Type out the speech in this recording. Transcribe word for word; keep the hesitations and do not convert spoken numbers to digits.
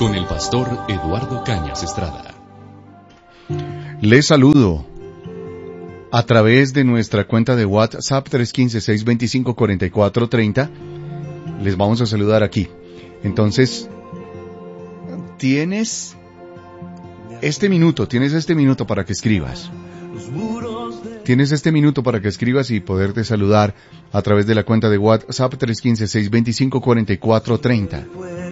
con el pastor Eduardo Cañas Estrada. Les saludo a través de nuestra cuenta de WhatsApp tres uno cinco, seis dos cinco, cuatro cuatro tres cero. Les vamos a saludar aquí. Entonces, tienes este minuto, tienes este minuto para que escribas. Tienes este minuto para que escribas y poderte saludar a través de la cuenta de WhatsApp tres uno cinco, seis dos cinco, cuatro cuatro tres cero.